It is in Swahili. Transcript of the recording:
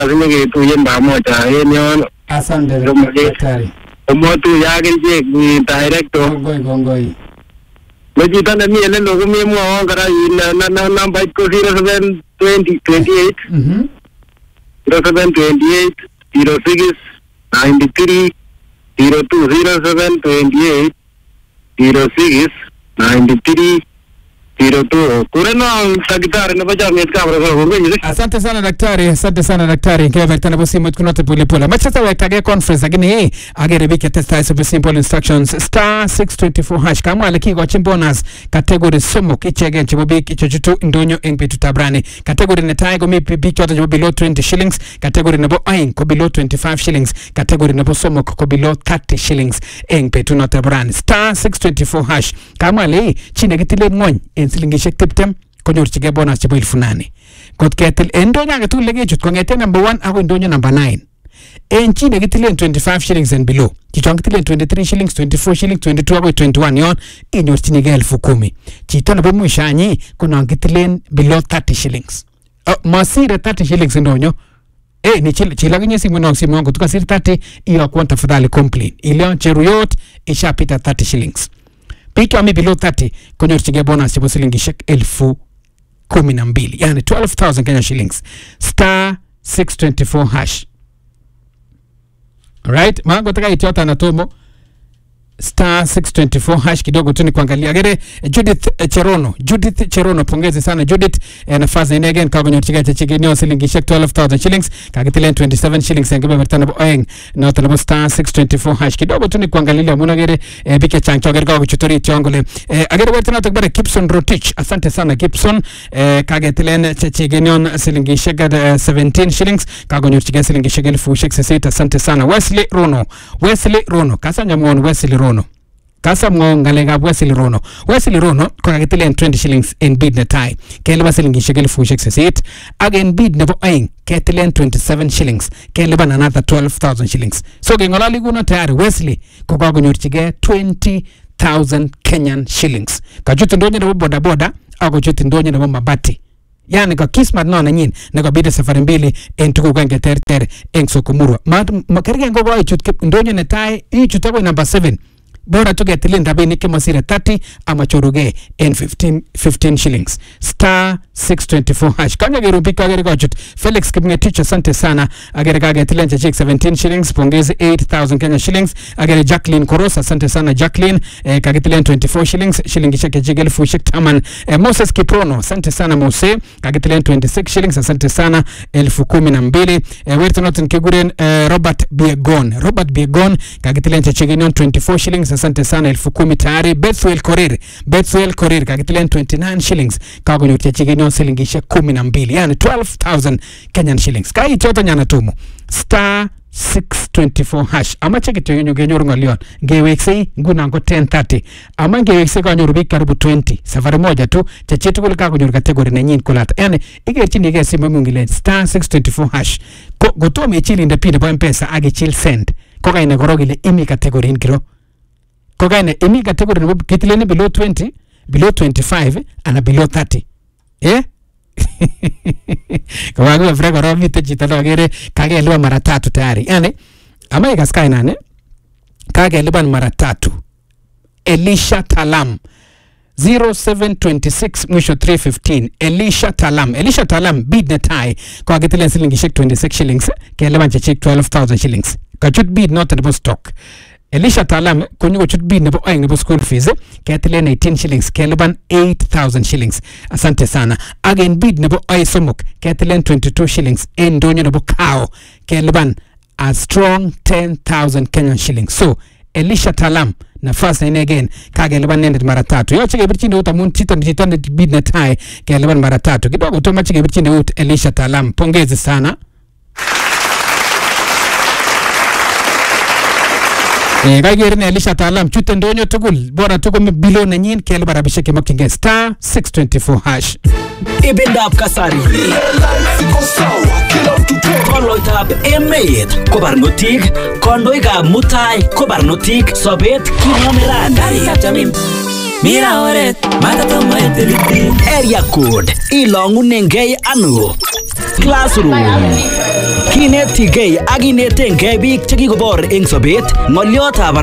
lazima ketuyen pamoja en yon. Asante daktari. Omotuya kerichek ni director. Kongoi. Chito nemi elelo komemwowon kora nambait ko 072028 0728 06 93 02 0728 06 93 02. Kureno daktari nebo chamiet kabra. Asante sana daktari. Ngeverta nebo simot kunote pole. Machata wektage conference lakini agere biki testa super simple instructions star 624 hash kama alekigochin bonus category somok ichegen chebo bik ichochutu indonyo eng betutab rani. Category netai komi bik choto chebo below 20 shillings, category nebo aeng ko below 25 shillings, category nebo somok ko below 30 shillings eng betunotab rani. Star 624 hash kama ale chi nekitilen ngony en silingishek 20 konyorchigei bonus chebo 8,000. Kot ketil ndonyo age tugul lekechut kong'eten number 1 akoi ndonyo number 9. En chi nekitilen 25 shillings and below, chichon kitilen 23 shillings, 24 shillings, 22 akoi 21 yon inyorchinigei 10,000. Chito nebo mwisho anyi konon kitilen below 30 shillings. Masire 30 shillings ndonyo. Ni chila kinye simu wangu tukasiri 30 iyokwon tafadhali complain. Ilion cheruyot ishapita 30 shillings. Piki wami below 30 konyorchigei bonus chebo silingishek 12,000, yani 12,000 Kenya shillings. Star 624 hash. Alright, mango taka itiota anatomo star 624 hash kidogo tu ni kuangalia gere Judith Cherono pongezi sana Judith. Nafasi ine again kwa konyorchigei chechigeni silingishek 12,000 shillings kagitilen 27 shillings ngebe bertana bo oeng na tano star 624 hash kidogo tu ni kuangalia muna gere bike chancho gere kwa kuchutori tiongole agere bertana to bare Gibson Rotich. Asante sana Gibson. Kagitilen chechigeni silingishek 17 shillings kagonyorchigei silingishek 1,600. Asante sana Wesley Rono kasanya muone Wesley Rono kasa ngalekab Wesley Rono ko kakitilen 20 shillings en bid netai keleba silingishek 1,600 ak en bid nebo aeng ketilen 27 shillings keleba another 12,000 shillings. So kengolali kuno tayari Wesley ko kakonyorchigei 20,000 Kenyan shillings. Kachut ndonyo nebo bodaboda ako chut ndonyo nebo mabati. Yani kwa kismat no nanyin nakabide safari mbili en tuku kange terter en Sokomurwa. Makarige ngogo ichut ndonyo netai ichut ako number 7. Bora tuketilen rabini masire 30 ama choruge en 15 shillings. Star 624 hash. Kanya gerupika agere kachut Felix Kipngetich. Asante sana. Agere kagetilen chachik 17 shillings. Pongezi 8,000 Kenya shillings. Agere Jacqueline Koros. Asante sana Jacqueline. Kagetilen 24 shillings. Shilingisha kechigel fushik taman. Moses Kiprono. Asante sana Mose. Kagetilen 26 shillings. Asante sana 12,000. Werto notin kiguren Robert Biegon. Kagetilen chachigenion 24 shillings. Asante sana 10,000 tayari. Bethwell Korir kagitilen 29 shillings kagonyorchia chigeni silingishek 12, yani 12,000 Kenyan shillings. Kai choto nyana tumu star 624 hash ama chekito yenyu genyoru ngolion ngeweksei nguna ngo 10:30 ama ngeweksei kanyoru bik karibu 20 safari moja tu chechetu kule kakonyoru kategori nenyin kulata, yani igerchinigei simu mungilen star 624 hash gotomo ichili ndepine po mpesa agichil send kokaine korogile imi kategori ingiro kokaine imi kategori nebo kitileni below 20 below 25 and below 30 kwa hiyo frego romi tejita logere kageliwa mara 3 tayari, yani ama ikaskai nane kageliwa mara 3. Elisha Talam 0726 mwisho 315 Elisha Talam bid netai kwa gitile silingishek 26 shillings kelewan chechik 12,000 shillings kachut bid not nebo stock. Elisha Talam kunyo chut bid nebo aing nebo school fees ketile 18 shillings keleban 8,000 shillings. Asante sana. Again bid nebo ay somok ketile 22 shillings endonyo nebo kao keleban a strong 10,000 Kenyan shillings. So Elisha Talam nafasi ine again kageleban nendet mara 3. Yoche gebirchinde ut amun chito bid netai keleban mara 3 kidogo to machi gebirchinde ut Elisha Talam. Pongezi sana. Kagere Elisha Talam chute ndonyo tugul bora tuko below nenyin keleba rabishek kemokinge star 624 hash. Ibindab kasari Koloitab emet ko barnotik, kondoikab mutai ko barnotik, sobet kinyomiran Mira oret, matatomo enteliti Area code, ilongunengei ano Classroom Kinetigei ak kinetengei biik che kikobor eng sobet ng'oliotab